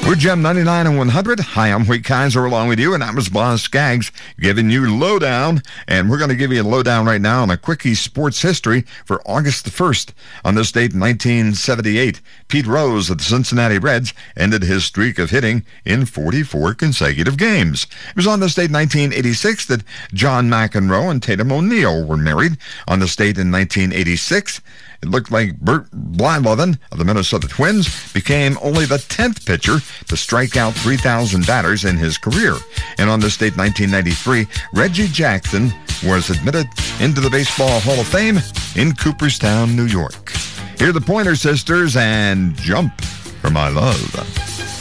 We're Gem 99 and 100. Hi, I'm Hoyt Kaiser along with you, and I'm Boss Skaggs giving you lowdown. And we're going to give you a lowdown right now on a quickie sports history for August the 1st. On this date in 1978, Pete Rose of the Cincinnati Reds ended his streak of hitting in 44 consecutive games. It was on this date in 1986 that John McEnroe and Tatum O'Neal were married. On this date in 1986, it looked like Bert Blyleven of the Minnesota Twins became only the 10th pitcher to strike out 3,000 batters in his career. And on this date, 1993, Reggie Jackson was admitted into the Baseball Hall of Fame in Cooperstown, New York. Here are the Pointer Sisters and Jump for My Love.